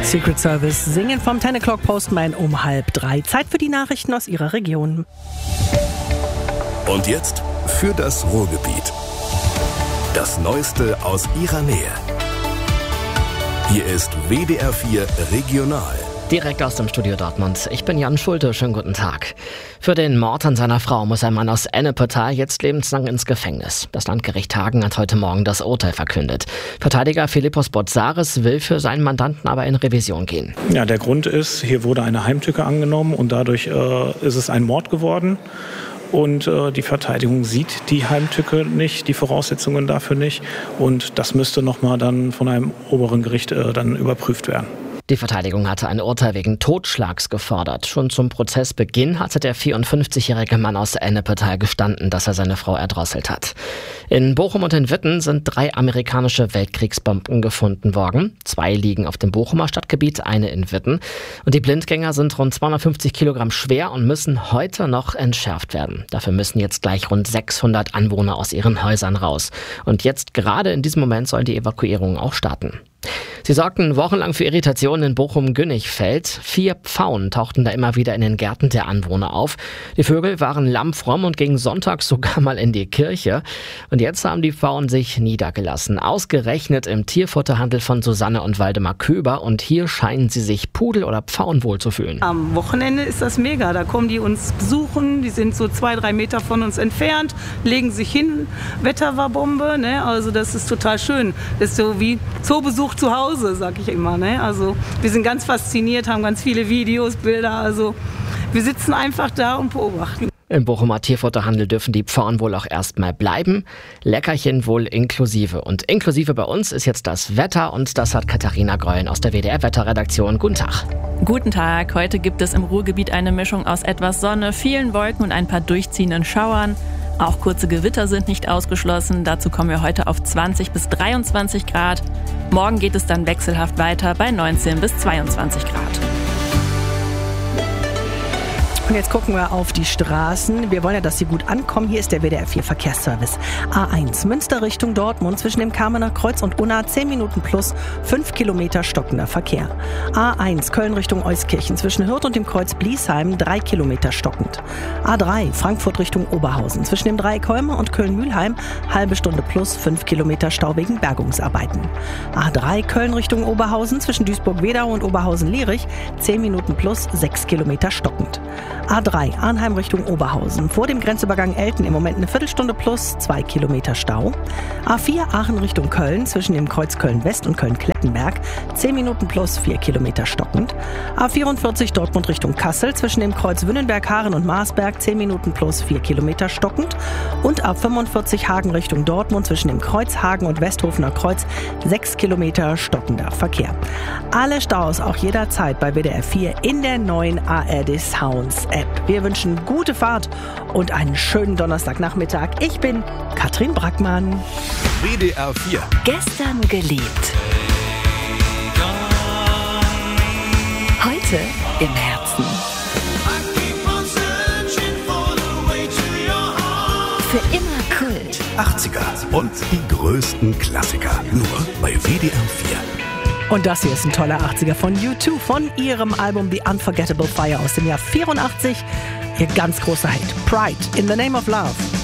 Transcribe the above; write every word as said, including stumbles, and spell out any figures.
Secret Service singen vom ten O'Clock Postman um halb drei. Zeit für die Nachrichten aus Ihrer Region. Und jetzt für das Ruhrgebiet. Das Neueste aus Ihrer Nähe. Hier ist W D R vier Regional. Direkt aus dem Studio Dortmund. Ich bin Jan Schulte. Schönen guten Tag. Für den Mord an seiner Frau muss ein Mann aus Ennepetal jetzt lebenslang ins Gefängnis. Das Landgericht Hagen hat heute Morgen das Urteil verkündet. Verteidiger Philippos Botzaris will für seinen Mandanten aber in Revision gehen. Ja, der Grund ist, hier wurde eine Heimtücke angenommen und dadurch äh, ist es ein Mord geworden. Und äh, die Verteidigung sieht die Heimtücke nicht, die Voraussetzungen dafür nicht. Und das müsste nochmal dann von einem oberen Gericht äh, dann überprüft werden. Die Verteidigung hatte ein Urteil wegen Totschlags gefordert. Schon zum Prozessbeginn hatte der vierundfünfzigjährige Mann aus Ennepetal gestanden, dass er seine Frau erdrosselt hat. In Bochum und in Witten sind drei amerikanische Weltkriegsbomben gefunden worden. Zwei liegen auf dem Bochumer Stadtgebiet, eine in Witten. Und die Blindgänger sind rund zweihundertfünfzig Kilogramm schwer und müssen heute noch entschärft werden. Dafür müssen jetzt gleich rund sechshundert Anwohner aus ihren Häusern raus. Und jetzt, gerade in diesem Moment, soll die Evakuierung auch starten. Sie sorgten wochenlang für Irritationen in Bochum-Günnigfeld. Vier Pfauen tauchten da immer wieder in den Gärten der Anwohner auf. Die Vögel waren lammfromm und gingen sonntags sogar mal in die Kirche. Und jetzt haben die Pfauen sich niedergelassen. Ausgerechnet im Tierfutterhandel von Susanne und Waldemar Köber. Und hier scheinen sie sich Pudel- oder Pfauenwohl zu fühlen. Am Wochenende ist das mega. Da kommen die uns besuchen. Die sind so zwei, drei Meter von uns entfernt, legen sich hin. Wetter war Bombe, ne? Also das ist total schön. Das ist so wie Zoobesuch zu Hause, sag ich immer. Ne? Also wir sind ganz fasziniert, haben ganz viele Videos, Bilder. Also wir sitzen einfach da und beobachten. Im Bochumer Tierfutterhandel dürfen die Pfauen wohl auch erstmal bleiben. Leckerchen wohl inklusive. Und inklusive bei uns ist jetzt das Wetter und das hat Katharina Greulen aus der W D R-Wetterredaktion. Guten Tag. Guten Tag. Heute gibt es im Ruhrgebiet eine Mischung aus etwas Sonne, vielen Wolken und ein paar durchziehenden Schauern. Auch kurze Gewitter sind nicht ausgeschlossen. Dazu kommen wir heute auf zwanzig bis dreiundzwanzig Grad. Morgen geht es dann wechselhaft weiter bei neunzehn bis zweiundzwanzig Grad. Und jetzt gucken wir auf die Straßen. Wir wollen ja, dass sie gut ankommen. Hier ist der W D R vier Verkehrsservice. A eins Münster Richtung Dortmund zwischen dem Kamener Kreuz und Unna zehn Minuten plus fünf Kilometer stockender Verkehr. A eins Köln Richtung Euskirchen zwischen Hürth und dem Kreuz Bliesheim drei Kilometer stockend. A drei Frankfurt Richtung Oberhausen zwischen dem Dreieck Holme und Köln-Mühlheim halbe Stunde plus fünf Kilometer Stau wegen Bergungsarbeiten. A drei Köln Richtung Oberhausen zwischen Duisburg-Wedau und Oberhausen-Lierich zehn Minuten plus sechs Kilometer stockend. A drei Arnheim Richtung Oberhausen. Vor dem Grenzübergang Elten im Moment eine Viertelstunde plus zwei Kilometer Stau. A vier Aachen Richtung Köln zwischen dem Kreuz Köln-West und Köln-Klettenberg zehn Minuten plus vier Kilometer stockend. A vierundvierzig Dortmund Richtung Kassel zwischen dem Kreuz Wünnenberg-Haaren und Marsberg zehn Minuten plus vier Kilometer stockend. Und A fünfundvierzig Hagen Richtung Dortmund zwischen dem Kreuz Hagen und Westhofener Kreuz sechs Kilometer stockender Verkehr. Alle Staus auch jederzeit bei W D R vier in der neuen A R D Sounds App. Wir wünschen gute Fahrt und einen schönen Donnerstagnachmittag. Ich bin Katrin Brackmann. W D R vier. Gestern geliebt. Heute im Herzen. Für immer Kult. achtziger und die größten Klassiker. Nur bei W D R vier. Und das hier ist ein toller achtziger von U zwei von ihrem Album The Unforgettable Fire aus dem Jahr vierundachtzig. Ihr ganz großer Hit. Pride in the Name of Love.